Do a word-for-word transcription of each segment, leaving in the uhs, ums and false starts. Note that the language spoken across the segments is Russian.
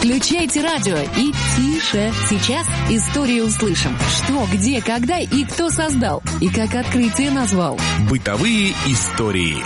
Включайте радио и тише. Сейчас историю услышим. Что, где, когда и кто создал. И как открытие назвал. Бытовые истории.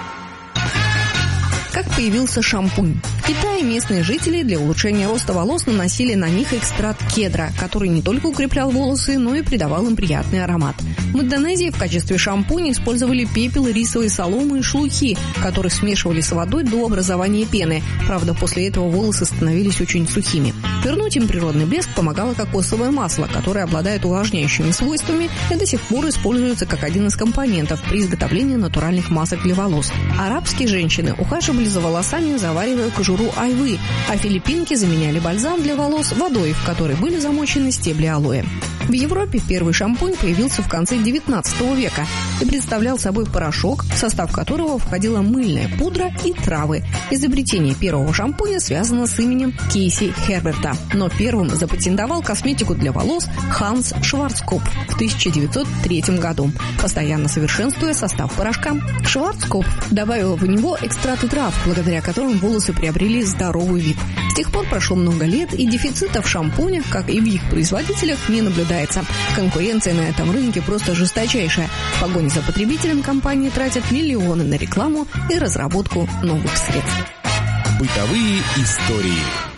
Как появился шампунь? В Китае местные жители для улучшения роста волос наносили на них экстракт кедра, который не только укреплял волосы, но и придавал им приятный аромат. В Индонезии в качестве шампуня использовали пепел рисовой соломы и шелухи, которые смешивали с водой до образования пены. Правда, после этого волосы становились очень сухими. Вернуть им природный блеск помогало кокосовое масло, которое обладает увлажняющими свойствами и до сих пор используется как один из компонентов при изготовлении натуральных масок для волос. Арабские женщины ухаживали за волосами, заваривая кожуру айвы, а филиппинки заменяли бальзам для волос водой, в которой были замочены стебли алоэ. В Европе первый шампунь появился в конце девятнадцатого века и представлял собой порошок, в состав которого входила мыльная пудра и травы. Изобретение первого шампуня связано с именем Кейси Херберта, но первым запатентовал косметику для волос Ханс Шварцкопф в тысяча девятьсот третьем году, постоянно совершенствуя состав порошка. Шварцкопф добавил в него экстракты трав, благодаря которым волосы приобрели здоровый вид. С тех пор прошло много лет, и дефицита в шампунях, как и в их производителях, не наблюдается. Конкуренция на этом рынке просто жесточайшая. В погоне за потребителем компании тратят миллионы на рекламу и разработку новых средств. Бытовые истории.